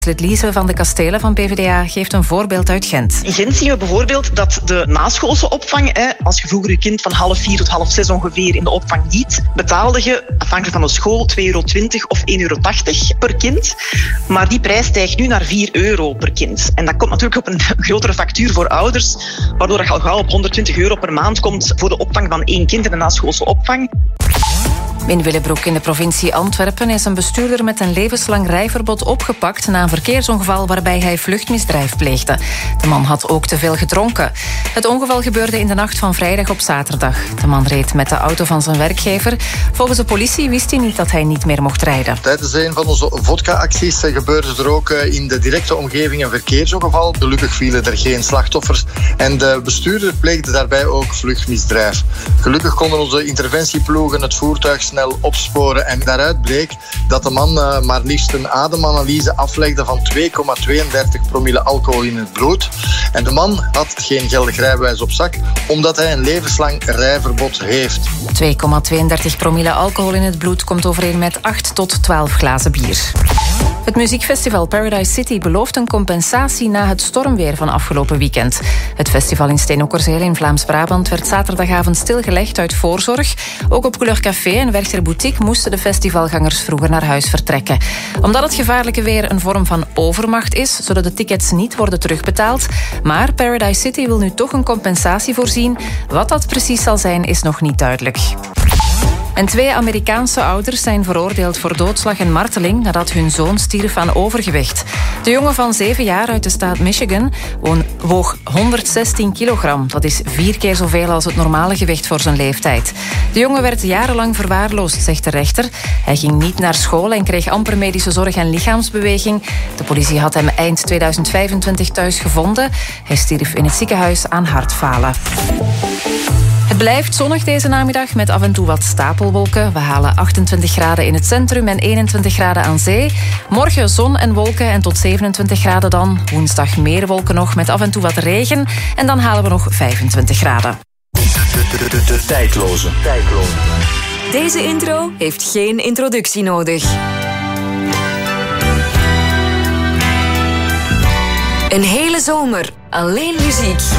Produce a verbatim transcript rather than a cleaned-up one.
Liese van de Kastelen van P V D A geeft een voorbeeld uit Gent. In Gent zien we bijvoorbeeld dat de naschoolse opvang, als je vroeger je kind van half vier tot half zes ongeveer in de opvang liet, betaalde je afhankelijk van de school twee euro twintig of één euro tachtig per kind. Maar die prijs stijgt nu naar vier euro per kind. En dat komt natuurlijk op een grotere factuur voor ouders, waardoor je al gauw op honderdtwintig euro per maand komt voor de opvang van één kind in de naschoolse opvang. In Willebroek in de provincie Antwerpen is een bestuurder met een levenslang rijverbod opgepakt na een verkeersongeval waarbij hij vluchtmisdrijf pleegde. De man had ook te veel gedronken. Het ongeval gebeurde in de nacht van vrijdag op zaterdag. De man reed met de auto van zijn werkgever. Volgens de politie wist hij niet dat hij niet meer mocht rijden. Tijdens een van onze vodka-acties gebeurde er ook in de directe omgeving een verkeersongeval. Gelukkig vielen er geen slachtoffers en de bestuurder pleegde daarbij ook vluchtmisdrijf. Gelukkig konden onze interventieploegen het voertuig snel opsporen en daaruit bleek dat de man uh, maar liefst een ademanalyse aflegde van twee komma tweeëndertig promille alcohol in het bloed. En de man had geen geldig rijbewijs op zak, omdat hij een levenslang rijverbod heeft. twee komma tweeëndertig promille alcohol in het bloed komt overeen met acht tot twaalf glazen bier. Het muziekfestival Paradise City belooft een compensatie na het stormweer van afgelopen weekend. Het festival in Steenokkerzeel in Vlaams-Brabant werd zaterdagavond stilgelegd uit voorzorg. Ook op Couleur Café en Werchter Boutique moesten de festivalgangers vroeger naar huis vertrekken. Omdat het gevaarlijke weer een vorm van overmacht is, zullen de tickets niet worden terugbetaald. Maar Paradise City wil nu toch een compensatie voorzien. Wat dat precies zal zijn, is nog niet duidelijk. En twee Amerikaanse ouders zijn veroordeeld voor doodslag en marteling nadat hun zoon stierf aan overgewicht. De jongen van zeven jaar uit de staat Michigan woog honderdzestien kilogram. Dat is vier keer zoveel als het normale gewicht voor zijn leeftijd. De jongen werd jarenlang verwaarloosd, zegt de rechter. Hij ging niet naar school en kreeg amper medische zorg en lichaamsbeweging. De politie had hem eind tweeduizend vijfentwintig thuis gevonden. Hij stierf in het ziekenhuis aan hartfalen. Het blijft zonnig deze namiddag met af en toe wat stapelwolken. We halen achtentwintig graden in het centrum en eenentwintig graden aan zee. Morgen zon en wolken en tot zevenentwintig graden dan. Woensdag meer wolken nog met af en toe wat regen. En dan halen we nog vijfentwintig graden. De, de, de, de, de tijdloze. tijdloze. Deze intro heeft geen introductie nodig. Een hele zomer alleen muziek.